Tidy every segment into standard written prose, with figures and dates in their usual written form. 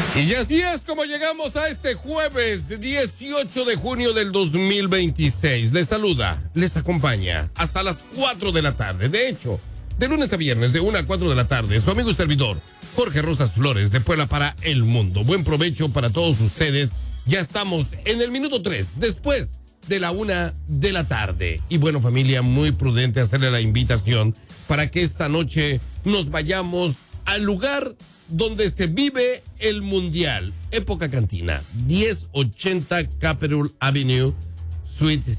Y así es como llegamos a este jueves 18 de junio del 2026. Les saluda, les acompaña hasta las 4 de la tarde. De hecho, de lunes a viernes, de 1 a 4 de la tarde, su amigo y servidor, Jorge Rosas Flores, de Puebla para el Mundo. Buen provecho para todos ustedes. Ya estamos en el minuto 3, después de la 1 de la tarde. Y bueno, familia, muy prudente hacerle la invitación para que esta noche nos vayamos al lugar donde se vive el Mundial. Época Cantina, 1080 Capitol Avenue, Suite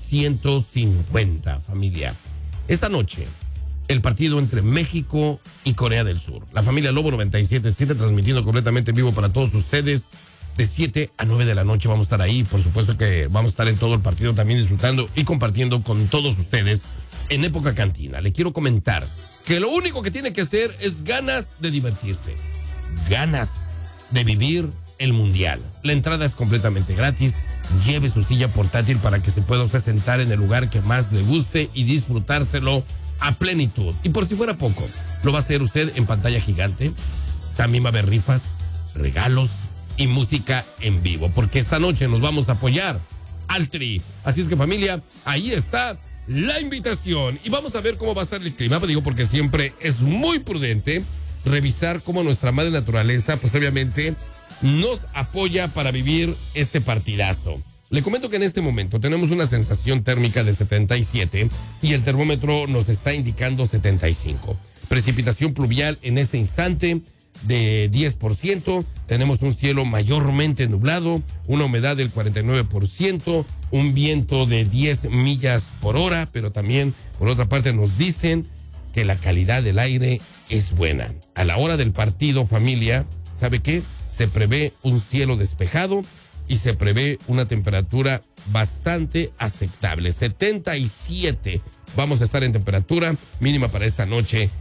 150, familia. Esta noche, el partido entre México y Corea del Sur. La familia Lobo 97.7 transmitiendo completamente en vivo para todos ustedes. De 7 a 9 de la noche vamos a estar ahí. Por supuesto que vamos a estar en todo el partido también disfrutando y compartiendo con todos ustedes en Época Cantina. Le quiero comentar que lo único que tiene que hacer es ganas de divertirse, ganas de vivir el Mundial. La entrada es completamente gratis. Lleve su silla portátil para que se pueda usted sentar en el lugar que más le guste y disfrutárselo a plenitud. Y por si fuera poco, lo va a hacer usted en pantalla gigante. También va a haber rifas, regalos y música en vivo, porque esta noche nos vamos a apoyar al Tri. Así es que, familia, ahí está la invitación. Y vamos a ver cómo va a estar el clima. Digo, porque siempre es muy prudente revisar cómo nuestra madre naturaleza, pues obviamente, nos apoya para vivir este partidazo. Le comento que en este momento tenemos una sensación térmica de 77 y el termómetro nos está indicando 75. Precipitación pluvial en este instante de 10%, tenemos un cielo mayormente nublado, una humedad del 49%, un viento de 10 millas por hora, pero también, por otra parte, nos dicen que la calidad del aire es buena. A la hora del partido, familia, ¿sabe qué? Se prevé un cielo despejado y se prevé una temperatura bastante aceptable, 77. Vamos a estar en temperatura mínima para esta noche,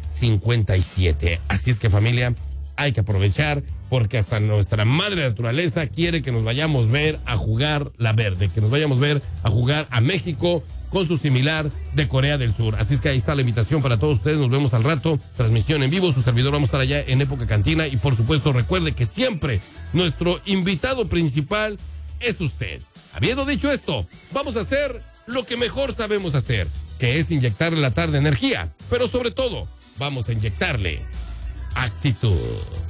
57. Así es que, familia, hay que aprovechar porque hasta nuestra madre naturaleza quiere que nos vayamos a ver a jugar la verde, que nos vayamos a ver a jugar a México con su similar de Corea del Sur. Así es que ahí está la invitación para todos ustedes. Nos vemos al rato, transmisión en vivo, su servidor vamos a estar allá en Época Cantina y por supuesto recuerde que siempre nuestro invitado principal es usted. Habiendo dicho esto, vamos a hacer lo que mejor sabemos hacer, que es inyectarle a la tarde energía, pero sobre todo vamos a inyectarle actitud.